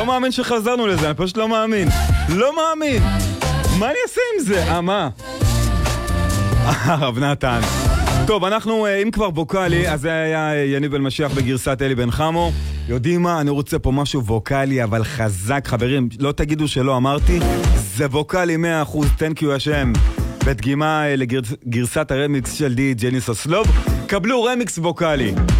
לא מאמין שחזרנו לזה, אני פשוט לא מאמין. לא מאמין. מה אני אעשה עם זה? מה? רב נתן. טוב, אנחנו, אם כבר ווקלי, אז זה היה יניב אלמשיח בגרסת אלי בן חמו. יודעים מה? אני רוצה פה משהו ווקלי, אבל חזק, חברים. לא תגידו שלא אמרתי. זה ווקלי 100%, thank you השם. בדגימה לגרסת הרמיקס של די ג'ניס אסלוב. קבלו רמיקס ווקלי.